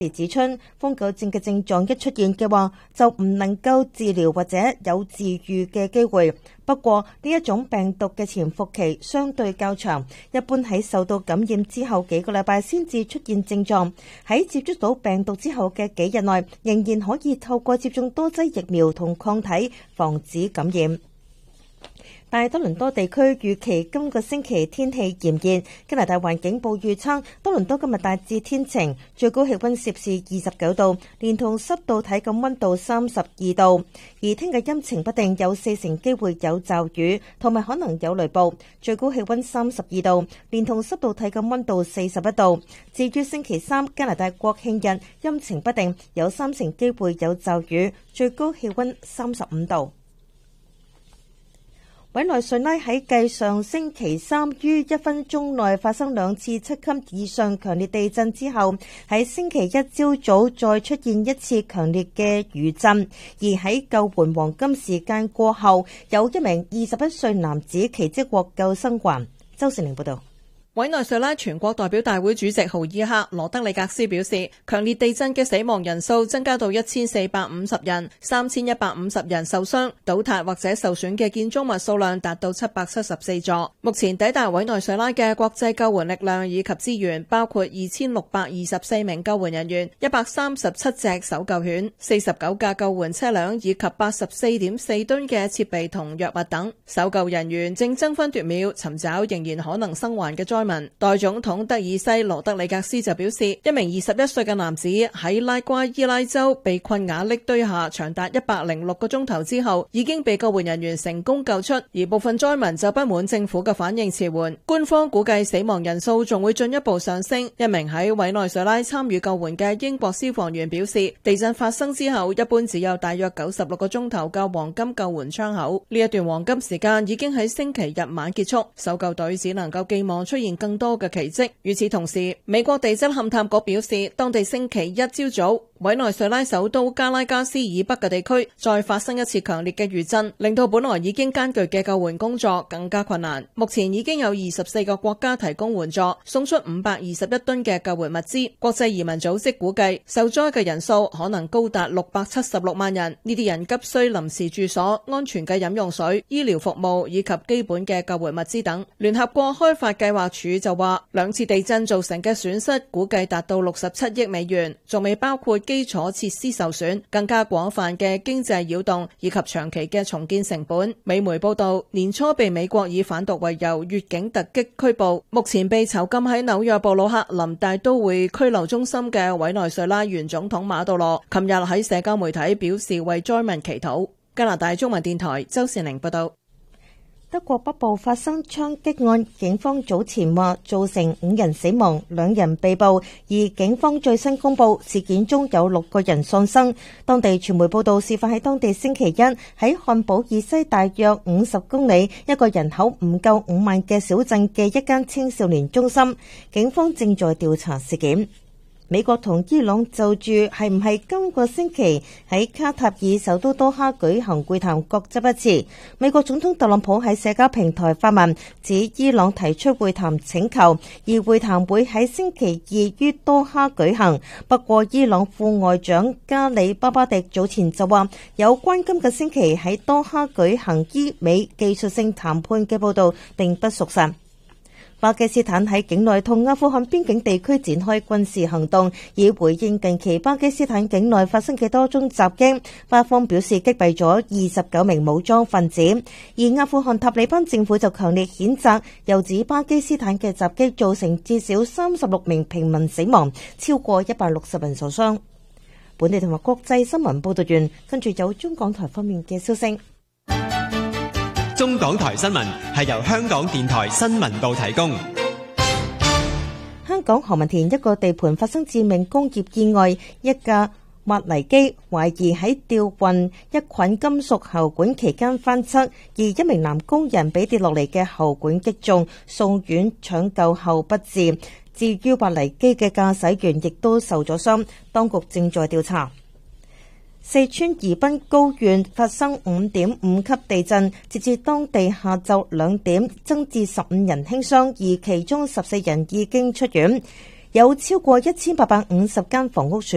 指出，瘋狗症嘅症狀一出現嘅話，就唔能夠治療或者有治癒嘅機會。不過呢一種病毒嘅潛伏期相對較長，一般喺受到感染之後幾個禮拜先至出現症狀。喺接觸到病毒之後嘅幾日內，仍然可以透過接種多劑疫苗同抗體防止感染。大多倫多地區預期今個星期天氣炎熱，加拿大環境部預測多倫多今日大致天晴，最高氣溫攝氏29度，連同濕度體感溫度32度。而聽日陰晴不定，有40%機會有驟雨，同埋可能有雷暴，最高氣溫32度，連同濕度體感溫度41度。至於星期三加拿大國慶日，陰晴不定，有30%機會有驟雨，最高氣溫35度。委內瑞拉喺繼上星期三於1分鐘內發生2次7級以上強烈地震之後，喺星期一朝早再出現一次強烈嘅餘震，而喺救援黃金時間過後，有一名21歲男子奇蹟獲救生還。周善玲報道。 委內瑞拉全國代表大會主席豪伊克羅德里格斯表示，強烈地震嘅死亡人數增加到1450人，3150人受傷，倒塌或者受損嘅建築物數量達到774座。目前抵達委內瑞拉嘅國際救援力量以及資源包括2624名救援人員、137隻搜救犬、49架救援車輛以及84.4噸嘅設備同藥物等。搜救人員正爭分奪秒尋找仍然可能生還嘅災民。代總統德爾西羅德里格斯就表示，一名21歲嘅男子喺拉瓜伊拉州被困瓦礫堆下長達106個鐘頭之後，已經被救援人員成功救出，而部分災民就不滿政府嘅反應遲緩。官方估計死亡人數仲會進一步上升。一名喺委內瑞拉參與救援嘅英國消防員表示，地震發生之後一般只有大約96個鐘頭嘅黃金救援窗口，呢一段黃金時間已經喺星期日晚結束，搜救隊只能夠寄望出現更多嘅奇蹟。與此同時，美國地質勘探局表示，當地星期一朝早，委內瑞拉首都加拉加斯以北嘅地區再發生一次強烈嘅餘震，令到本來已經艱巨嘅救援工作更加困難。目前已經有24個國家提供援助，送出521噸嘅救援物資。國際移民組織估計，受災嘅人數可能高達676萬人。呢啲人急需臨時住所、安全嘅飲用水、醫療服務以及基本嘅救援物資等。聯合國開發計劃署就話，2次地震造成嘅損失估計達到67億美元，仲未包括基礎設施受損、更加廣泛嘅經濟擾動以及長期嘅重建成本。美媒報道，年初被美國以販毒為由越境突擊拘捕，目前被囚禁喺紐約布魯克林大都會拘留中心嘅委內瑞拉原總統馬杜羅，琴日喺社交媒體表示為災民祈禱。加拿大中文電台周善玲報道。 德國北部發生槍擊案，警方早前話造成5人死亡、2人被捕，而警方最新公布事件中有6個人喪生。當地傳媒報道，事發喺當地星期一喺漢堡以西大約50公里，一個人口唔夠5萬嘅小鎮嘅一間青少年中心。警方正在調查事件。美國同伊朗就住係唔係今個星期喺卡塔爾首都多哈舉行會談各執一詞。美國總統特朗普喺社交平台發文指伊朗提出會談請求，而會談會喺星期2於多哈舉行。不過伊朗副外長加里巴巴迪早前就話，有關今個星期喺多哈舉行伊美技術性談判嘅報道並不屬實。巴基斯坦喺境內同阿富汗邊境地區展開軍事行動，以回應近期巴基斯坦境內發生嘅多宗襲擊。巴方表示擊斃咗29名武裝分子，而阿富汗塔利班政府就強烈譴責，又指巴基斯坦嘅襲擊造成至少36名平民死亡，超過160人受傷。本地同埋國際新聞報道完，跟住有中港台方面嘅消息。 中港台新聞係由香港電台新聞部提供。 香港何文田一個地盤發生致命工業意外，一架挖泥機懷疑喺吊運一捆金屬喉管期間翻側，而一名男工人被跌落嚟嘅喉管擊中，送院搶救後不治。至於挖泥機嘅駕駛員亦都受咗傷，當局正在調查。四川宜賓高縣發生5.5級地震，截至當地下晝2點，增至15人輕傷，而其中14人已經出院，有超過1850間房屋損